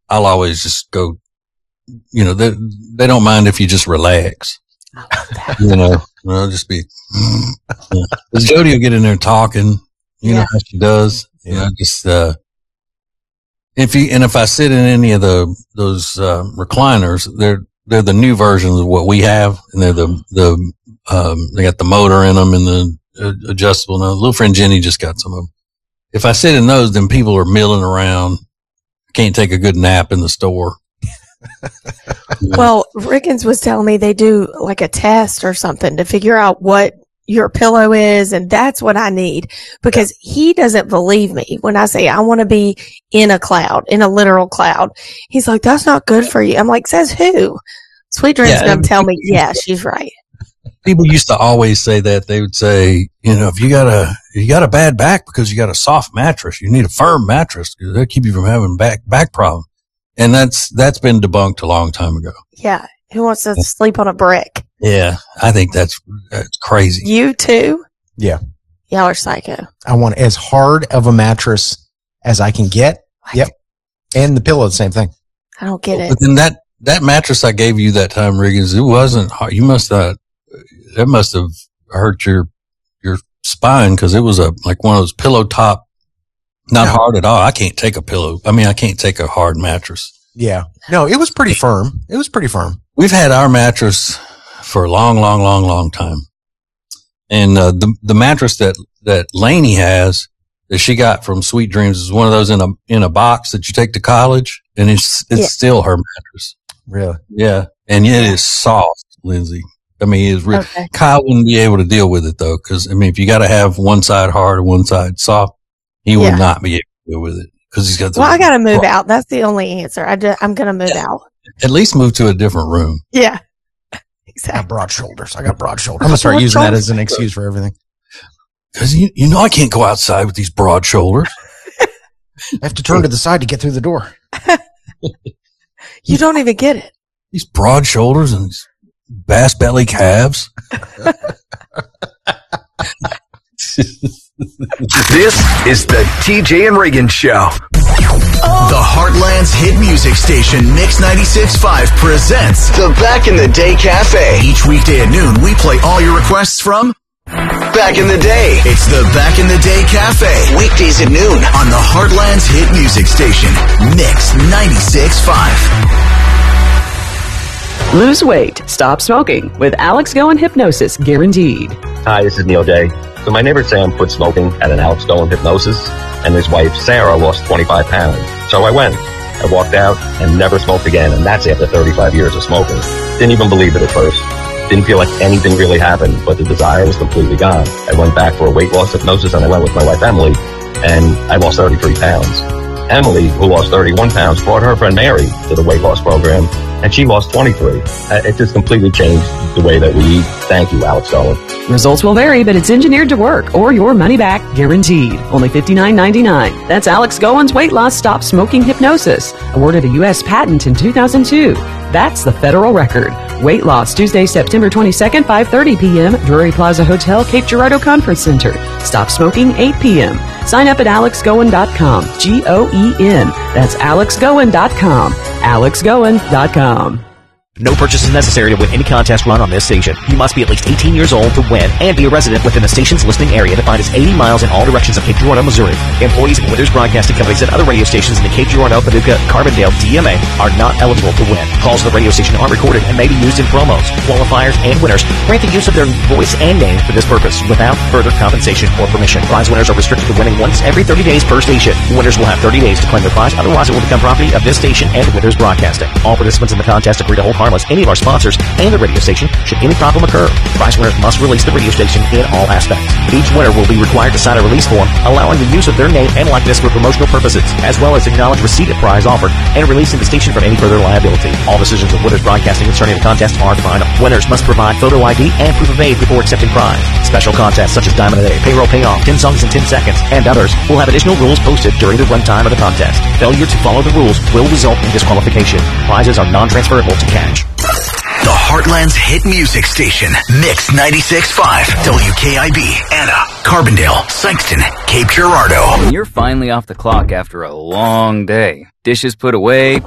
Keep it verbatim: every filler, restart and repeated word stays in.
I'll always just go, you know, they, they don't mind if you just relax, you know, I'll just be, yeah. Jody will get in there talking, you yeah. know how she does, you know, just, uh, if you, and if I sit in any of the, those, uh, recliners, they're, they're the new versions of what we have. And they're the, the, um, they got the motor in them and the uh, adjustable. Now, little friend Jenny just got some of them. If I sit in those, then people are milling around. Can't take a good nap in the store. Well, Rickens was telling me they do like a test or something to figure out what your pillow is, and that's what I need, because he doesn't believe me when I say I want to be in a cloud, in a literal cloud. He's like, that's not good for you. I'm like, says who? Sweet Dreams yeah, going to tell me, yeah, she's right. People used to always say that. They would say, you know, if you got a, if you got a bad back because you got a soft mattress, you need a firm mattress because that'll keep you from having back, back problems. And that's, that's been debunked a long time ago. Yeah. Who wants to sleep on a brick? Yeah, I think that's, that's crazy. You too? Yeah. Y'all are psycho. I want as hard of a mattress as I can get. What? Yep. And the pillow, the same thing. I don't get it. But then that, that mattress I gave you that time, Riggins, it wasn't hard. You must have, that must have hurt your, your spine because it was a, like one of those pillow top, not no. hard at all. I can't take a pillow. I mean, I can't take a hard mattress. Yeah. No, it was pretty firm. It was pretty firm. We've had our mattress for a long, long, long, long time. And, uh, the, the mattress that, that Lainey has that she got from Sweet Dreams is one of those in a, in a box that you take to college, and it's, it's yeah. still her mattress. Really? Yeah. And it is soft, Lindsay. I mean, it's really, okay. Kyle wouldn't be able to deal with it though. Cause I mean, if you got to have one side hard or one side soft, he yeah. would not be able to deal with it. Cause he's got the, well, I got to move out. That's the only answer. I just, I'm going to move yeah. out. At least move to a different room. Yeah. Exactly. I got broad shoulders. I got broad shoulders. I'm gonna start broad using shoulders. That as an excuse for everything. Cause you, you know, I can't go outside with these broad shoulders. I have to turn to the side to get through the door. You don't even get it. These broad shoulders and these bass belly calves. This is the T J and Reagan Show. The Heartland's hit music station, Mix ninety-six point five, presents the Back in the Day Cafe. Each weekday at noon, we play all your requests from Back in the Day. It's the Back in the Day Cafe. Weekdays at noon on the Heartland's hit music station, Mix ninety-six point five. Lose weight, stop smoking with Alex Goen Hypnosis Guaranteed. Hi, this is Neil Day. So my neighbor Sam quit smoking at an Alex Goen Hypnosis, and his wife Sarah lost twenty-five pounds. So I went. I walked out and never smoked again, and that's after thirty-five years of smoking. Didn't even believe it at first. Didn't feel like anything really happened, but the desire was completely gone. I went back for a weight loss hypnosis, and I went with my wife Emily, and I lost thirty-three pounds. Emily, who lost thirty-one pounds, brought her friend Mary to the weight loss program, and she lost twenty-three. It just completely changed the way that we eat. Thank you, Alex Goen. Results will vary, but it's engineered to work, or your money back guaranteed. Only fifty-nine ninety-nine. That's Alex Goen's Weight Loss Stop Smoking Hypnosis, awarded a U S patent in two thousand two. That's the federal record. Weight Loss, Tuesday, September twenty-second, five thirty p.m., Drury Plaza Hotel, Cape Girardeau Conference Center. Stop smoking, eight p.m. Sign up at alex goen dot com. G O E N. That's alex goen dot com. alex goen dot com. No purchase is necessary to win any contest run on this station. You must be at least eighteen years old to win and be a resident within the station's listening area defined as eighty miles in all directions of Cape Girardeau, Missouri. Employees of Withers Broadcasting Companies and other radio stations in the Cape Girardeau, Paducah, Carbondale, D M A are not eligible to win. Calls to the radio station are recorded and may be used in promos. Qualifiers and winners grant the use of their voice and name for this purpose without further compensation or permission. Prize winners are restricted to winning once every thirty days per station. Winners will have thirty days to claim their prize, otherwise it will become property of this station and Withers Broadcasting. All participants in the contest agree to hold harmless any of our sponsors and the radio station should any problem occur. Prize winners must release the radio station in all aspects. Each winner will be required to sign a release form allowing the use of their name and likeness for promotional purposes, as well as acknowledge receipt of prize offered and releasing the station from any further liability. All decisions of Withers Broadcasting concerning the contest are final. Winners must provide photo I D and proof of age before accepting prize. Special contests such as Diamond a Day, Payroll Payoff, ten songs in ten seconds, and others will have additional rules posted during the runtime of the contest. Failure to follow the rules will result in disqualification. Prizes are non-transferable to cash. The Heartland's hit music station, Mix ninety-six point five, W K I B, Anna, Carbondale, Sykeston, Cape Girardeau. When you're finally off the clock after a long day, dishes put away,